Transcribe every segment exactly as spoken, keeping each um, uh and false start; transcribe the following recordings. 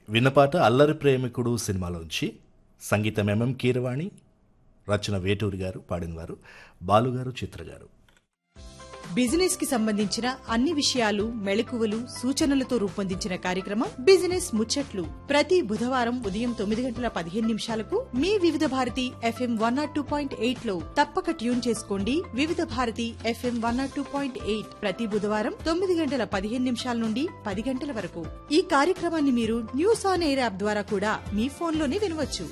విన్నపాట 'అల్లరి ప్రేమికుడు' సినిమాలోంచి. సంగీతం ఎంఎం కీరవాణి, రచన వేటూరి గారు, పాడినవారు బాలుగారు, చిత్ర గారు. బిజినెస్ కి సంబంధించిన అన్ని విషయాలు, మెళకువలు, సూచనలతో రూపొందించిన కార్యక్రమం బిజినెస్ ముచ్చట్లు. ప్రతి బుధవారం ఉదయం తొమ్మిది గంటల పదిహేను నిమిషాలకు మీ వివిధ Bharati FM one not two point eight లో తప్పక ట్యూన్ చేసుకోండి. వివిధ Bharati FM one not two point eight ప్రతి బుధవారం తొమ్మిది గంటల పదిహేను నిమిషాల నుండి పది గంటల వరకు. ఈ కార్యక్రమాన్ని మీరు న్యూస్ ఆన్ ఎయిర్ యాప్ ద్వారా కూడా మీ ఫోన్లోనే వినవచ్చు.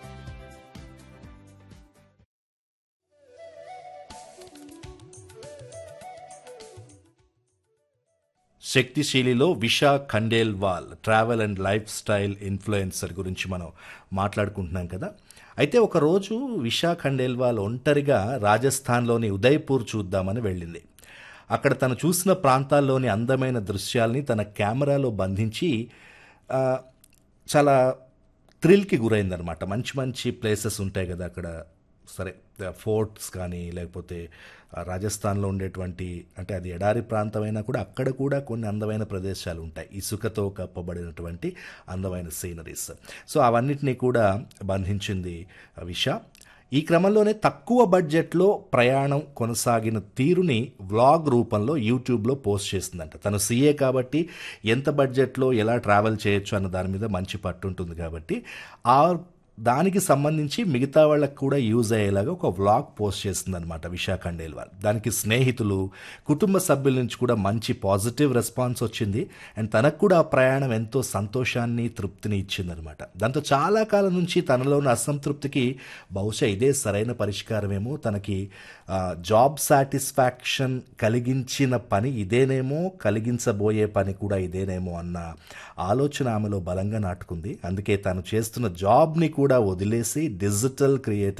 శక్తిశీలిలో విషా Khandelwal travel and life style influencer గురించి మనం మాట్లాడుకుంటున్నాం కదా. అయితే ఒకరోజు విషా ఖండేల్వాల్ ఒంటరిగా రాజస్థాన్లోని ఉదయ్పూర్ చూద్దామని వెళ్ళింది. అక్కడ తను చూసిన ప్రాంతాల్లోని అందమైన దృశ్యాల్ని తన కెమెరాలో బంధించి ఆ, చాలా థ్రిల్కి గురైందనమాట. మంచి మంచి ప్లేసెస్ ఉంటాయి కదా అక్కడ, సరే ఫోర్ట్స్ కానీ లేకపోతే ఆ రాజస్థాన్లో ఉండేటువంటి, అంటే అది ఎడారి ప్రాంతమైనా కూడా అక్కడ కూడా కొన్ని అందమైన ప్రదేశాలు ఉంటాయి, ఇసుకతో కప్పబడినటువంటి అందమైన సీనరీస్. సో అవన్నిటినీ కూడా బంధించింది విష. ఈ క్రమంలోనే తక్కువ బడ్జెట్లో ప్రయాణం కొనసాగిన తీరుని వ్లాగ్ రూపంలో యూట్యూబ్లో పోస్ట్ చేసిందంట. తను సీఏ కాబట్టి ఎంత బడ్జెట్లో ఎలా ట్రావెల్ చేయొచ్చు అన్న దాని మీద మంచి పట్టు ఉంటుంది కాబట్టి ఆ దానికి సంబంధించి మిగతా వాళ్ళకు కూడా యూజ్ అయ్యేలాగా ఒక వ్లాగ్ పోస్ట్ చేస్తుందన్నమాట విషా ఖండేల్వాల్. దానికి స్నేహితులు, కుటుంబ సభ్యుల నుంచి కూడా మంచి పాజిటివ్ రెస్పాన్స్ వచ్చింది. అండ్ తనకు కూడా ఆ ప్రయాణం ఎంతో సంతోషాన్ని, తృప్తిని ఇచ్చిందనమాట. దాంతో చాలా కాలం నుంచి తనలో ఉన్న అసంతృప్తికి బహుశా ఇదే సరైన పరిష్కారమేమో, తనకి జాబ్ సాటిస్ఫాక్షన్ కలిగించిన పని ఇదేనేమో, కలిగించబోయే పని కూడా ఇదేనేమో అన్న ఆలోచన ఆమెలో బలంగా నాటుకుంది. అందుకే తను చేస్తున్న జాబ్ని కూడా వదిలేసి డిజిటల్ క్రియేటర్